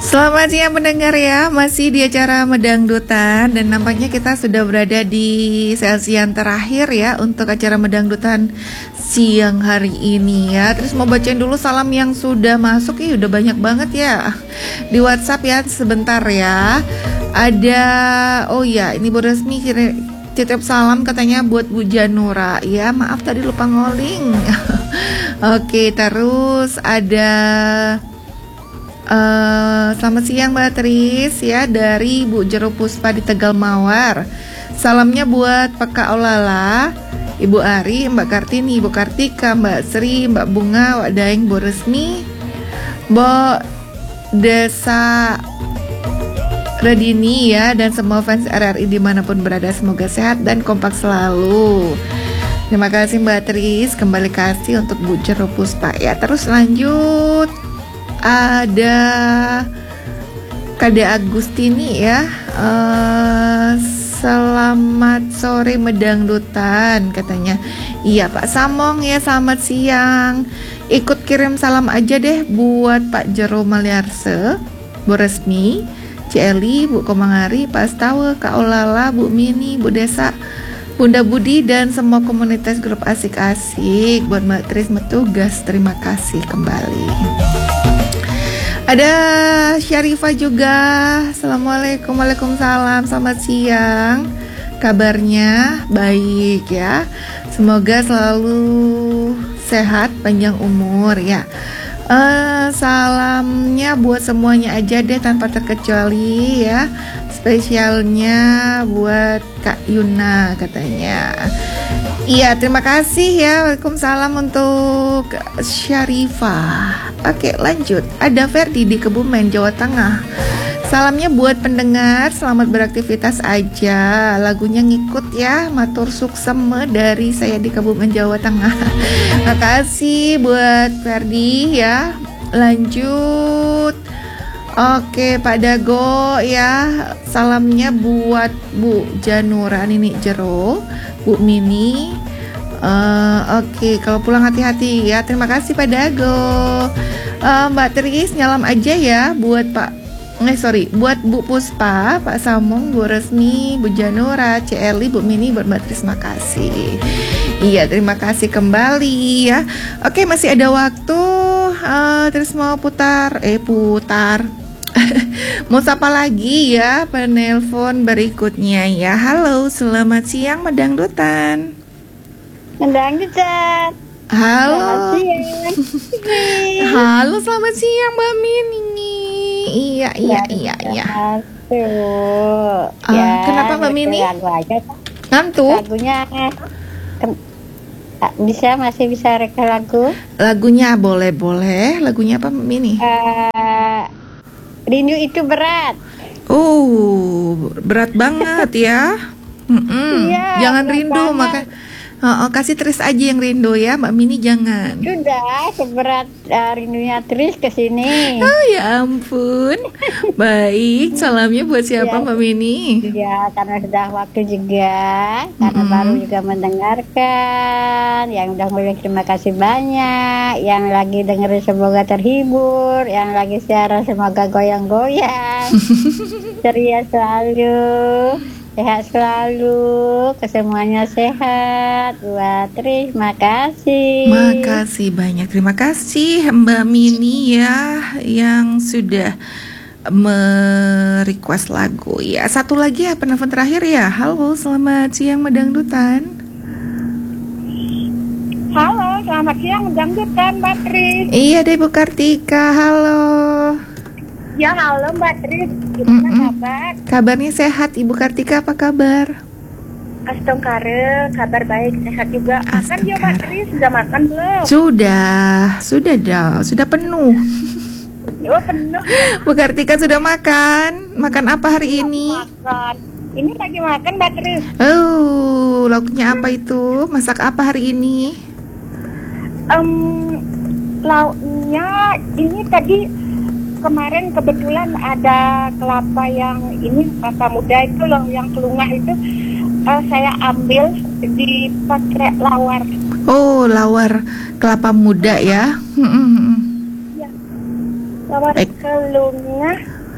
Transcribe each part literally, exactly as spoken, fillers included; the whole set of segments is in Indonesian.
Selamat siang pendengar ya, masih di acara Medangdutan dan nampaknya kita sudah berada di sesi yang terakhir ya untuk acara Medangdutan siang hari ini ya. Terus mau bacain dulu salam yang sudah masuk ya, udah banyak banget ya di WhatsApp ya, sebentar ya. Ada, oh ya ini Bu Resmi titip salam katanya buat Bu Janura ya, maaf tadi lupa ngoling. Oke, terus ada Uh, selamat siang Mbak Tris ya, dari Bu Jero Puspa di Tegal Mawar. Salamnya buat Pak Kak Olala, Ibu Ari, Mbak Kartini, Ibu Kartika, Mbak Sri, Mbak Bunga, Wak Daeng, Bu Resmi, Bo Desa Radini ya, dan semua fans R R I dimanapun berada, semoga sehat dan kompak selalu. Terima kasih Mbak Tris, kembali kasih untuk Bu Jero Puspa ya. Terus lanjut, ada Kade Agustini ya, uh, selamat sore Medangdutan katanya. Iya Pak Samong ya, selamat siang. Ikut kirim salam aja deh buat Pak Jero Maliarse, Bu Resmi, Celi, Bu Komangari, Pak Astawa, Kak Olala, Bu Mini, Bu Desa, Bunda Budi, dan semua komunitas grup asik-asik. Buat Mbak Tris Metugas, terima kasih kembali. Ada Syarifah juga. Assalamualaikum, waalaikumsalam, selamat siang. Kabarnya baik ya, semoga selalu sehat, panjang umur ya. uh, Salamnya buat semuanya aja deh tanpa terkecuali ya. Spesialnya buat Kak Yuna katanya. Iya, terima kasih ya. Waalaikumsalam untuk Syarifah. Oke, lanjut. Ada Ferdi di Kebumen, Jawa Tengah. Salamnya buat pendengar, selamat beraktivitas aja. Lagunya ngikut ya, matur sukseme dari saya di Kebumen, Jawa Tengah. Terima kasih buat Ferdi ya. Lanjut. Oke, Pak Dago ya. Salamnya buat Bu Janura Nini Jero, Bu Mini. uh, Oke, kalau pulang hati-hati ya. Terima kasih Pak Dago. uh, Mbak Tris nyalam aja ya buat Pak Eh sorry, buat Bu Puspa, Pak Samong, Bu Resmi, Bu Janura, C Eli, Bu Mini, buat Mbak Tris, makasih. Iya, terima kasih kembali ya. Oke, masih ada waktu. uh, Terus mau putar Eh putar mau sapa lagi ya penelpon berikutnya ya. Halo, selamat siang Medangdutan. Medangdutan. Halo. Selamat siang. Halo, selamat siang Mbak Mini. Iya, iya, iya, iya. Tuh. Uh, ya, kenapa Mbak Mini? Lagu aja. Ngantuk? Lagunya bisa, masih bisa reka lagu. Lagunya boleh-boleh. Lagunya apa Mbak Mini? Uh, Rindu itu berat. Oh, berat banget ya. Iya, jangan rindu, maka oh, oh, kasih Tris aja yang rindu ya, Mbak Mini jangan. Sudah seberat uh, rindunya Tris ke sini. Oh ya ampun. Baik, salamnya buat siapa ya, Mbak Mini? Ya, karena sudah waktu juga, karena mm-hmm. baru juga mendengarkan. Yang udah mulai terima kasih banyak. Yang lagi dengerin semoga terhibur. Yang lagi siaran semoga goyang-goyang. Ceria selalu, sehat selalu, kesemuanya sehat. Buat terima kasih. Makasih banyak, terima kasih Mbak Mini ya yang sudah merequest lagu ya. Satu lagi ya, penelpon terakhir ya. Halo, selamat siang Medangdutan. Halo, selamat siang Medangdutan Mbak Tris. Iya deh Bu Kartika, halo. Ya halo Mbak Tris, gimana Mm-mm. kabar? Kabarnya sehat, Ibu Kartika apa kabar? Astongkare, kabar baik, sehat juga. Makan ya Mbak Tris, sudah makan belum? Sudah, sudah dah, sudah penuh. Oh penuh. Bu Kartika sudah makan? Makan apa hari ini? Makan. Ini lagi makan Mbak Tris. Oh, lauknya apa itu? Masak apa hari ini? Um, lauknya ini tadi kemarin kebetulan ada kelapa yang ini kelapa muda itu loh, yang kelungah itu uh, saya ambil dipakai lawar. Oh, lawar kelapa muda ya. Ya. Lawar kelungah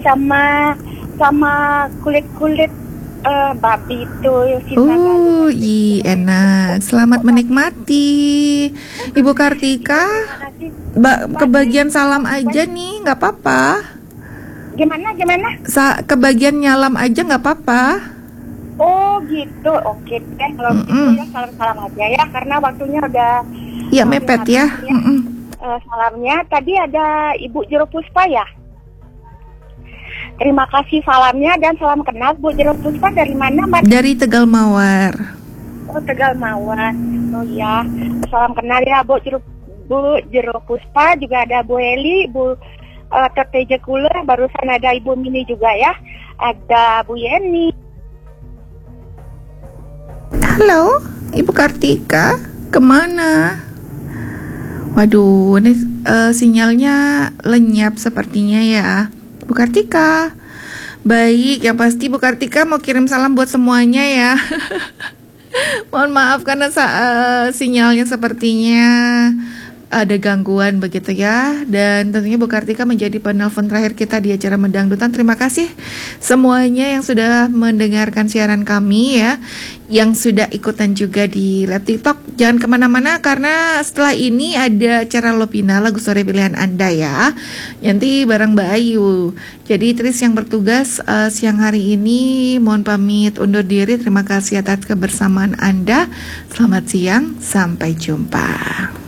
sama sama kulit-kulit eh, babi itu. Oh, iya enak. Selamat menikmati. Ibu Kartika, ba- kebagian salam aja nih, nggak apa-apa. Gimana gimana? Sa kebagian nyalam aja nggak apa-apa. Oh gitu, oke deh kalau Mm-mm. gitu ya salam-salam aja ya karena waktunya udah Iya mepet ya. Mm-mm. eh, salamnya tadi ada Ibu Jero Puspa ya. Terima kasih salamnya dan salam kenal Bu Jero Puspa dari mana Mbak? Dari Tegal Mawar. Oh Tegal Mawar. Oh ya, salam kenal ya Bu Jero Bu Jero Puspa juga ada Bu Eli, Bu uh, Tete Jekula, barusan ada Ibu Mini juga ya, ada Bu Yeni. Halo, Ibu Kartika, kemana? Waduh, ini eh, sinyalnya lenyap sepertinya ya, Bu Kartika. Baik, yang pasti Bu Kartika mau kirim salam buat semuanya ya. Mohon maaf karena sa- eh, sinyalnya sepertinya ada gangguan begitu ya. Dan tentunya Bu Kartika menjadi penelpon terakhir kita di acara Mendangdutan. Terima kasih semuanya yang sudah mendengarkan siaran kami ya, yang sudah ikutan juga di live TikTok. Jangan kemana-mana karena setelah ini ada acara Lopina, lagu sore pilihan Anda ya, nanti bareng Mbak Ayu. Jadi Tris yang bertugas uh, siang hari ini mohon pamit undur diri. Terima kasih atas kebersamaan Anda. Selamat siang, sampai jumpa.